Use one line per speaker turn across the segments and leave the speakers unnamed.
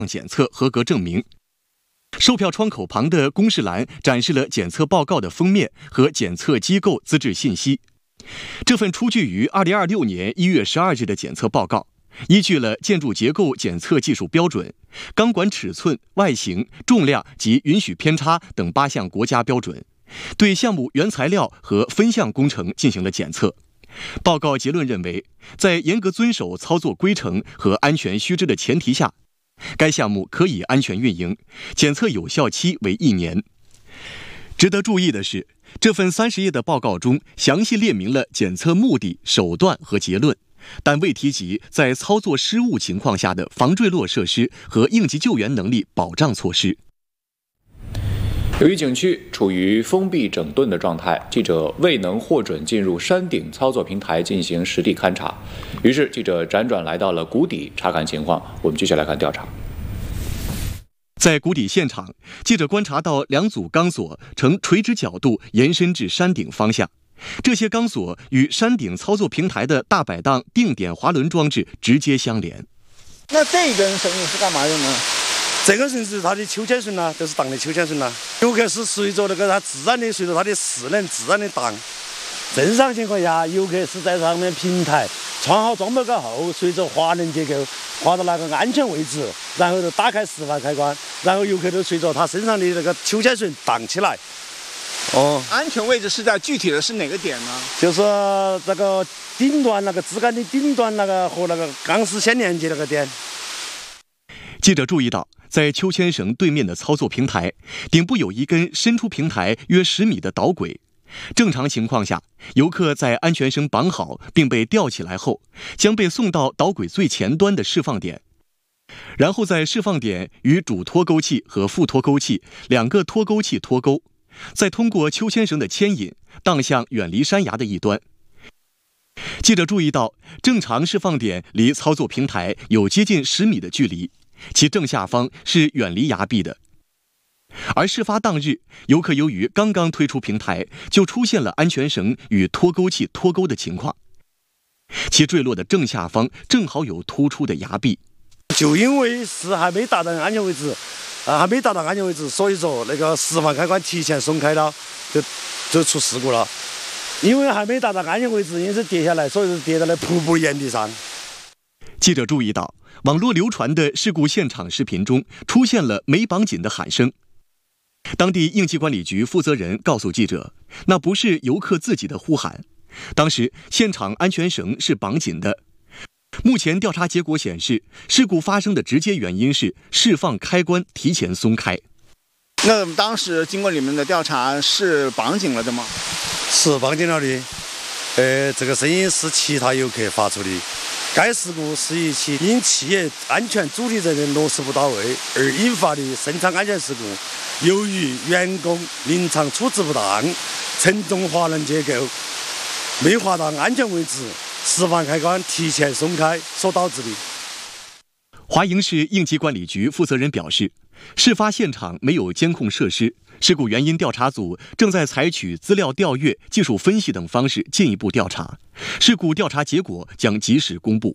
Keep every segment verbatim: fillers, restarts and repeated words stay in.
检测合格证明。售票窗口旁的公示栏展示了检测报告的封面和检测机构资质信息。这份出具于二零二六年一月十二日的检测报告，依据了建筑结构检测技术标准、钢管尺寸、外形、重量及允许偏差等八项国家标准，对项目原材料和分项工程进行了检测。报告结论认为，在严格遵守操作规程和安全须知的前提下，该项目可以安全运营，检测有效期为一年。值得注意的是，这份三十页的报告中详细列明了检测目的、手段和结论，但未提及在操作失误情况下的防坠落设施和应急救援能力保障措施。
由于景区处于封闭整顿的状态，记者未能获准进入山顶操作平台进行实地勘察，于是记者辗转来到了谷底查看情况。我们继续来看调查。
在谷底现场，记者观察到两组钢索呈垂直角度延伸至山顶方向，这些钢索与山顶操作平台的大摆档定点滑轮装置直接相连。
那这根绳子是干嘛用呢？
这个绳是它的秋千绳啦，都是荡的秋千绳啦。游客是随着那个它自然的，随着它的势能自然的荡。正常情况下，游客是在上面平台穿好装备过后，随着滑轮结构滑到那个安全位置，然后就打开释放开关，然后游客就随着他身上的那个秋千绳荡起来。
哦，安全位置是在具体的是哪个点呢？
就是这个顶端那个支杆的顶端那个和那个钢丝线连接那个点。
记者注意到，在秋千绳对面的操作平台顶部有一根伸出平台约十米的导轨。正常情况下，游客在安全绳绑好并被吊起来后，将被送到导轨最前端的释放点，然后在释放点与主脱钩器和副脱钩器两个脱钩器脱钩，再通过秋千绳的牵引荡向远离山崖的一端。记者注意到，正常释放点离操作平台有接近十米的距离，其正下方是远离崖壁的。而事发当日，游客由于刚刚推出平台，就出现了安全绳与脱钩器脱钩的情况，其坠落的正下方正好有突出的崖壁。
就因为是还没达到安全位置，啊，还没达到安全位置，所以说那个释放开关提前松开了，就就出事故了。因为还没达到安全位置，因此跌下来，所以跌到了瀑布岩壁上。
记者注意到，网络流传的事故现场视频中出现了没绑紧的喊声。当地应急管理局负责人告诉记者，那不是游客自己的呼喊，当时现场安全绳是绑紧的。目前调查结果显示，事故发生的直接原因是释放开关提前松开。
那当时经过你们的调查，是绑紧了的吗？
是绑紧了的。呃，这个声音是其他游客发出的。该事故是一起因企业安全主体责任落实不到位而引发的生产安全事故。由于员工临场处置不当，承重滑轮结构没滑到安全位置，释放开关提前松开所导致的。
华营市应急管理局负责人表示，事发现场没有监控设施，事故原因调查组正在采取资料调阅、技术分析等方式进一步调查，事故调查结果将及时公布。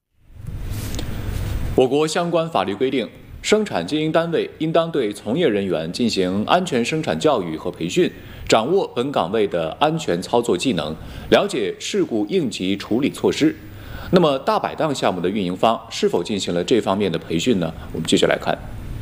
我国相关法律规定，生产经营单位应当对从业人员进行安全生产教育和培训，掌握本岗位的安全操作技能，了解事故应急处理措施。那么，大摆档项目的运营方是否进行了这方面的培训呢？我们继续来看。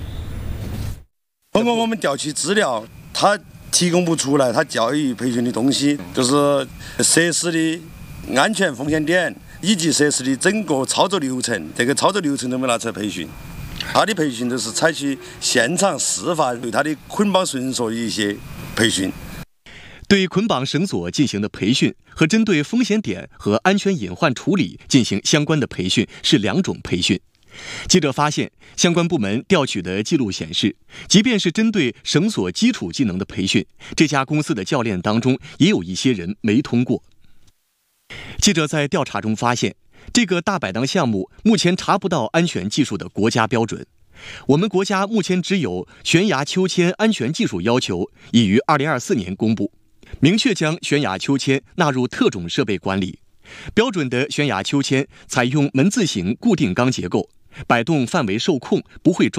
通过我们调取资料，他提供不出来他教育培训的东西，就是设施的安全风险点以及设施的整个操作流程，这个操作流程都没拿出来培训。他的培训都是采取现场示范，对他的捆绑绳索的一些培训。
对捆绑绳索进行的培训和针对风险点和安全隐患处理进行相关的培训是两种培训。记者发现，相关部门调取的记录显示，即便是针对绳索基础技能的培训，这家公司的教练当中也有一些人没通过。记者在调查中发现，这个大摆档项目目前查不到安全技术的国家标准。我们国家目前只有悬崖秋千安全技术要求，已于二零二四年公布，明确将悬崖秋千纳入特种设备管理。标准的悬崖秋千采用门字形固定钢结构，摆动范围受控，不会撞